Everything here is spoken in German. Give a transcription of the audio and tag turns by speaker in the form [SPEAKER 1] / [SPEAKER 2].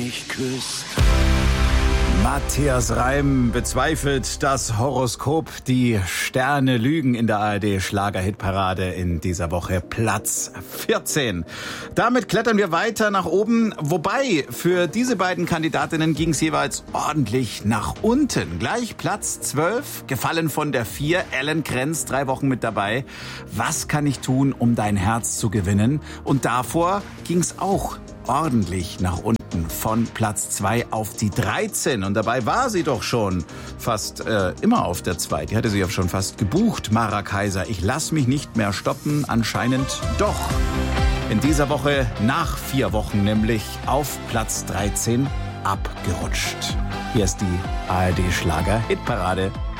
[SPEAKER 1] mich küsst.
[SPEAKER 2] Matthias Reim bezweifelt das Horoskop. Die Sterne lügen in der ARD-Schlager-Hitparade in dieser Woche Platz 14. Damit klettern wir weiter nach oben. Wobei, für diese beiden Kandidatinnen ging es jeweils ordentlich nach unten. Gleich Platz 12, gefallen von der 4. Ellen Krenz, 3 Wochen mit dabei. Was kann ich tun, um dein Herz zu gewinnen? Und davor ging es auch ordentlich nach unten. Von Platz 2 auf die 13. Und dabei war sie doch schon fast immer auf der 2. Die hatte sich auch schon fast gebucht, Mara Kaiser. Ich lass mich nicht mehr stoppen, anscheinend doch. In dieser Woche, nach 4 Wochen nämlich, auf Platz 13 abgerutscht. Hier ist die ARD Schlager Hitparade.